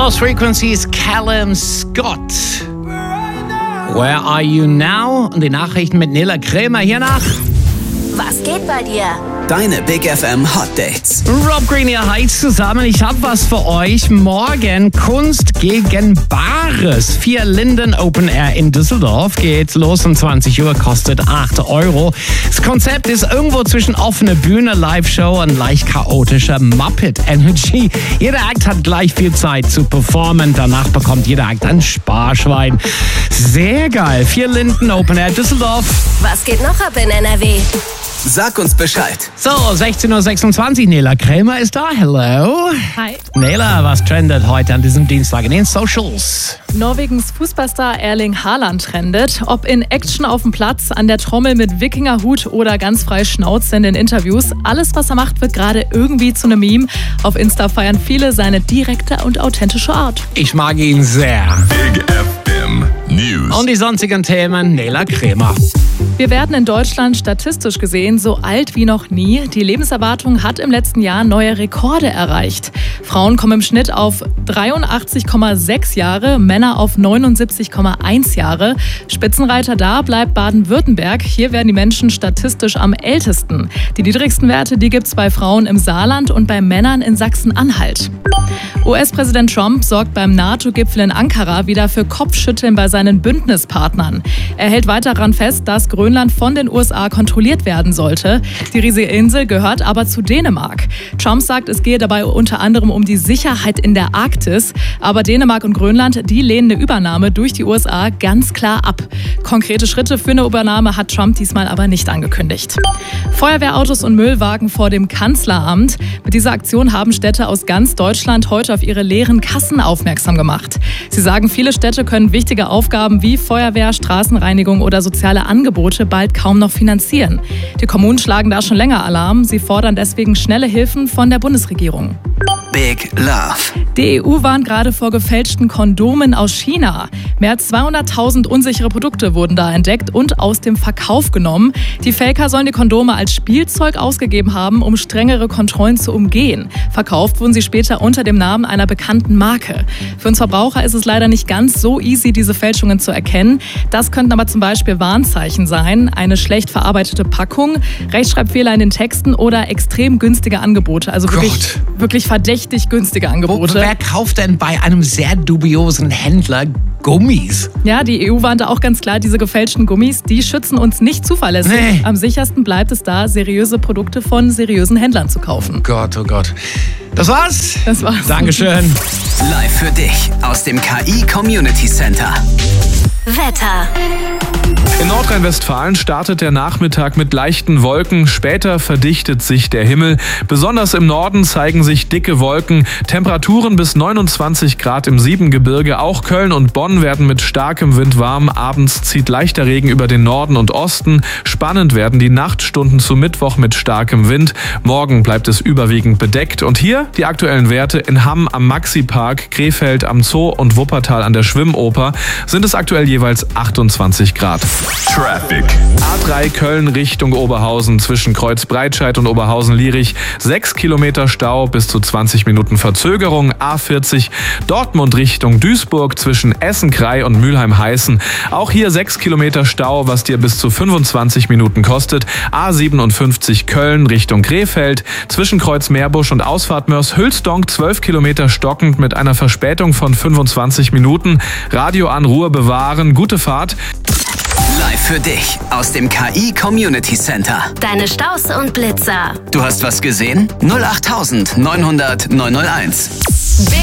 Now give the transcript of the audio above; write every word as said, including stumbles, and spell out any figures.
Lost Frequencies, Callum Scott. Where are you now? Und die Nachrichten mit Nela Krämer hier nach. Was geht bei dir? Deine Big F M Hot Dates. Rob Green hier, hi zusammen. Ich habe was für euch. Morgen Kunst gegen Bares. Vier Linden Open Air in Düsseldorf. Geht los um zwanzig Uhr, kostet acht Euro. Das Konzept ist irgendwo zwischen offener Bühne, Live-Show und leicht chaotischer Muppet-Energy. Jeder Act hat gleich viel Zeit zu performen. Danach bekommt jeder Act ein Sparschwein. Sehr geil. Vier Linden Open Air Düsseldorf. Was geht noch ab in N R W? Sag uns Bescheid. So, sechzehn Uhr sechsundzwanzig, Nela Krämer ist da. Hello. Hi. Nela, was trendet heute an diesem Dienstag in den Socials? Norwegens Fußballstar Erling Haaland trendet. Ob in Action auf dem Platz, an der Trommel mit Wikingerhut oder ganz frei Schnauze in den Interviews. Alles, was er macht, wird gerade irgendwie zu einem Meme. Auf Insta feiern viele seine direkte und authentische Art. Ich mag ihn sehr. Big F M News. Und die sonstigen Themen, Nela Krämer. Wir werden in Deutschland statistisch gesehen so alt wie noch nie. Die Lebenserwartung hat im letzten Jahr neue Rekorde erreicht. Frauen kommen im Schnitt auf dreiundachtzig Komma sechs Jahre, Männer auf neunundsiebzig Komma eins Jahre. Spitzenreiter da bleibt Baden-Württemberg. Hier werden die Menschen statistisch am ältesten. Die niedrigsten Werte, die gibt es bei Frauen im Saarland und bei Männern in Sachsen-Anhalt. U S-Präsident Trump sorgt beim NATO-Gipfel in Ankara wieder für Kopfschütteln bei seinen Bündnispartnern. Er hält weiter daran fest, dass Grönland von den U S A kontrolliert werden sollte. Die riesige Insel gehört aber zu Dänemark. Trump sagt, es gehe dabei unter anderem um die Sicherheit in der Arktis. Aber Dänemark und Grönland, die lehnen eine Übernahme durch die U S A ganz klar ab. Konkrete Schritte für eine Übernahme hat Trump diesmal aber nicht angekündigt. Feuerwehrautos und Müllwagen vor dem Kanzleramt. Mit dieser Aktion haben Städte aus ganz Deutschland heute auf ihre leeren Kassen aufmerksam gemacht. Sie sagen, viele Städte können wichtige Aufgaben wie Feuerwehr, Straßenreinigung oder soziale Angebote bald kaum noch finanzieren. Die Kommunen schlagen da schon länger Alarm. Sie fordern deswegen schnelle Hilfen von der Bundesregierung. Big Love. Die E U warnt gerade vor gefälschten Kondomen aus China. Mehr als zweihunderttausend unsichere Produkte wurden da entdeckt und aus dem Verkauf genommen. Die Faker sollen die Kondome als Spielzeug ausgegeben haben, um strengere Kontrollen zu umgehen. Verkauft wurden sie später unter dem Namen einer bekannten Marke. Für uns Verbraucher ist es leider nicht ganz so easy, diese Fälschungen zu erkennen. Das könnten aber zum Beispiel Warnzeichen sein, eine schlecht verarbeitete Packung, Rechtschreibfehler in den Texten oder extrem günstige Angebote. Also wirklich, wirklich verdächtig günstige Angebote. Wo, wer kauft denn bei einem sehr dubiosen Händler Gummis? Ja, die E U warnte auch ganz klar, diese gefälschten Gummis, die schützen uns nicht zuverlässig. Nee. Am sichersten bleibt es da, seriöse Produkte von seriösen Händlern zu kaufen. Oh Gott, oh Gott. Das war's? Das war's. Dankeschön. Live für dich aus dem K I Community Center. Wetter. In Nordrhein-Westfalen startet der Nachmittag mit leichten Wolken. Später verdichtet sich der Himmel. Besonders im Norden zeigen sich dicke Wolken. Temperaturen bis neunundzwanzig Grad im Siebengebirge. Auch Köln und Bonn werden mit starkem Wind warm. Abends zieht leichter Regen über den Norden und Osten. Spannend werden die Nachtstunden zu Mittwoch mit starkem Wind. Morgen bleibt es überwiegend bedeckt. Und hier die aktuellen Werte in Hamm am Maxi-Park, Krefeld am Zoo und Wuppertal an der Schwimmoper sind es aktuell jeweils achtundzwanzig Grad. Traffic. A drei Köln Richtung Oberhausen zwischen Kreuzbreitscheid und Oberhausen-Lierich. sechs Kilometer Stau bis zu zwanzig Minuten Verzögerung. A vierzig Dortmund Richtung Duisburg zwischen Essen-Krei und Mülheim-Heißen. Auch hier sechs Kilometer Stau, was dir bis zu fünfundzwanzig Minuten kostet. A siebenundfünfzig Köln Richtung Krefeld zwischen Kreuz-Meerbusch und Ausfahrt Mörs-Hülsdonk. zwölf Kilometer stockend mit einer Verspätung von fünfundzwanzig Minuten. Radio an, Ruhe bewahren. Gute Fahrt. Live für dich aus dem K I Community Center. Deine Staus und Blitzer. Du hast was gesehen? null acht neunhundert neunhunderteins.